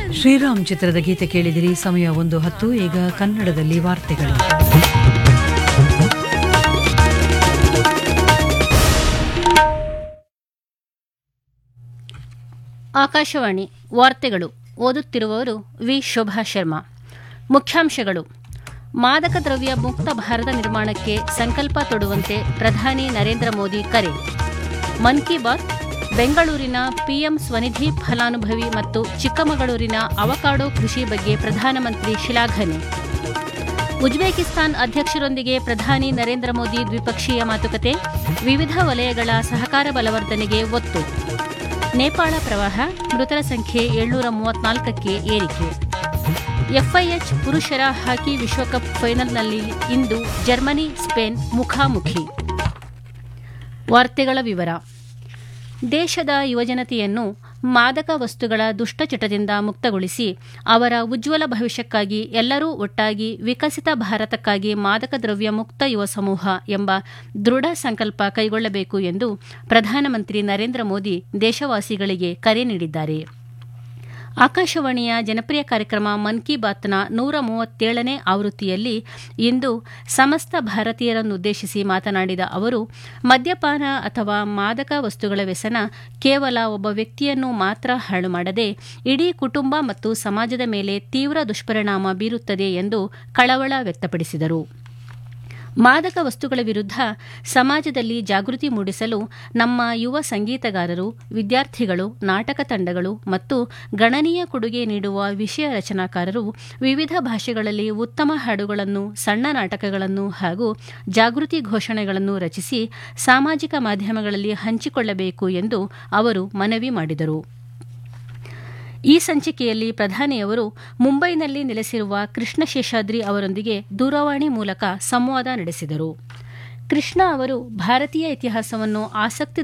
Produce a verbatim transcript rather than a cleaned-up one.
ಶ್ರೀರಾಮ್ ಚಿತ್ರದ ಗೀತೆ ಕೇಳಿದಿರಿ. ಸಮಯ ಒಂದು ಹತ್ತು. ಈಗ ಕನ್ನಡದಲ್ಲಿ ವಾರ್ತೆಗಳು. ಆಕಾಶವಾಣಿ ವಾರ್ತೆಗಳು. ಓದುತ್ತಿರುವವರು ವಿ ಶೋಭಾ ಶರ್ಮಾ. ಮುಖ್ಯಾಂಶಗಳು: ಮಾದಕ ದ್ರವ್ಯ ಮುಕ್ತ ಭಾರತ ನಿರ್ಮಾಣಕ್ಕೆ ಸಂಕಲ್ಪ ತೊಡುವಂತೆ ಪ್ರಧಾನಿ ನರೇಂದ್ರ ಮೋದಿ ಕರೆ. ಮನ್ ಕಿ ಬಾತ್. ಬೆಂಗಳೂರಿನ ಪಿಎಂ ಸ್ವನಿಧಿ ಫಲಾನುಭವಿ ಮತ್ತು ಚಿಕ್ಕಮಗಳೂರಿನ ಅವಕಾಡೋ ಕೃಷಿ ಬಗ್ಗೆ ಪ್ರಧಾನಮಂತ್ರಿ ಶ್ಲಾಘನೆ. ಉಜ್ಬೇಕಿಸ್ತಾನ್ ಅಧ್ಯಕ್ಷರೊಂದಿಗೆ ಪ್ರಧಾನಿ ನರೇಂದ್ರ ಮೋದಿ ದ್ವಿಪಕ್ಷೀಯ ಮಾತುಕತೆ. ವಿವಿಧ ವಲಯಗಳ ಸಹಕಾರ ಬಲವರ್ಧನೆಗೆ ಒತ್ತು. ನೇಪಾಳ ಪ್ರವಾಹ, ಮೃತರ ಸಂಖ್ಯೆ ಏಳ್ನೂರ ಮೂವತ್ನಾಲ್ಕಕ್ಕೆ ಏರಿಕೆ. ಎಫ್ಐಎಚ್ ಪುರುಷರ ಹಾಕಿ ವಿಶ್ವಕಪ್ ಫೈನಲ್ನಲ್ಲಿ ಇಂದು ಜರ್ಮನಿ ಸ್ಪೇನ್ ಮುಖಾಮುಖಿ. ವಾರ್ತೆಗಳ ವಿವರ. ದೇಶದ ಯುವಜನತೆಯನ್ನು ಮಾದಕ ವಸ್ತುಗಳ ದುಷ್ಟಚಟದಿಂದ ಮುಕ್ತಗೊಳಿಸಿ ಅವರ ಉಜ್ವಲ ಭವಿಷ್ಯಕ್ಕಾಗಿ ಎಲ್ಲರೂ ಒಟ್ಟಾಗಿ ವಿಕಸಿತ ಭಾರತಕ್ಕಾಗಿ ಮಾದಕ ದ್ರವ್ಯ ಮುಕ್ತ ಯುವ ಸಮೂಹ ಎಂಬ ದೃಢ ಸಂಕಲ್ಪ ಕೈಗೊಳ್ಳಬೇಕು ಎಂದು ಪ್ರಧಾನಮಂತ್ರಿ ನರೇಂದ್ರ ಮೋದಿ ದೇಶವಾಸಿಗಳಿಗೆ ಕರೆ ನೀಡಿದ್ದಾರೆ. ಆಕಾಶವಾಣಿಯ ಜನಪ್ರಿಯ ಕಾರ್ಯಕ್ರಮ ಮನ್ ಕಿ ಬಾತ್ನ ನೂರ ಮೂವತ್ತೇಳನೇ ಆವೃತ್ತಿಯಲ್ಲಿ ಇಂದು ಸಮಸ್ತ ಭಾರತೀಯರನ್ನುದ್ದೇಶಿಸಿ ಮಾತನಾಡಿದ ಅವರು, ಮದ್ಯಪಾನ ಅಥವಾ ಮಾದಕ ವಸ್ತುಗಳ ವ್ಯಸನ ಕೇವಲ ಒಬ್ಬ ವ್ಯಕ್ತಿಯನ್ನು ಮಾತ್ರ ಹಾಳು ಮಾಡದೆ ಇಡೀ ಕುಟುಂಬ ಮತ್ತು ಸಮಾಜದ ಮೇಲೆ ತೀವ್ರ ದುಷ್ಪರಿಣಾಮ ಬೀರುತ್ತದೆ ಎಂದು ಕಳವಳ ವ್ಯಕ್ತಪಡಿಸಿದರು. ಮಾದಕ ವಸ್ತುಗಳ ವಿರುದ್ಧ ಸಮಾಜದಲ್ಲಿ ಜಾಗೃತಿ ಮೂಡಿಸಲು ನಮ್ಮ ಯುವ ಸಂಗೀತಗಾರರು, ವಿದ್ಯಾರ್ಥಿಗಳು, ನಾಟಕ ತಂಡಗಳು ಮತ್ತು ಗಣನೀಯ ಕೊಡುಗೆ ನೀಡುವ ವಿಷಯ ರಚನಾಕಾರರು ವಿವಿಧ ಭಾಷೆಗಳಲ್ಲಿ ಉತ್ತಮ ಹಾಡುಗಳನ್ನು, ಸಣ್ಣ ನಾಟಕಗಳನ್ನು ಹಾಗೂ ಜಾಗೃತಿ ಘೋಷಣೆಗಳನ್ನು ರಚಿಸಿ ಸಾಮಾಜಿಕ ಮಾಧ್ಯಮಗಳಲ್ಲಿ ಹಂಚಿಕೊಳ್ಳಬೇಕು ಎಂದು ಅವರು ಮನವಿ ಮಾಡಿದರು. ಈ ಸಂಚಿಕೆಯಲ್ಲಿ ಪ್ರಧಾನಿಯವರು ಮುಂಬೈನಲ್ಲಿ ನೆಲೆಸಿರುವ ಕೃಷ್ಣ ಶೇಷಾದ್ರಿ ಅವರೊಂದಿಗೆ ದೂರವಾಣಿ ಮೂಲಕ ಸಂವಾದ ನಡೆಸಿದರು. ಕೃಷ್ಣ ಅವರು ಭಾರತೀಯ ಇತಿಹಾಸವನ್ನು ಆಸಕ್ತಿ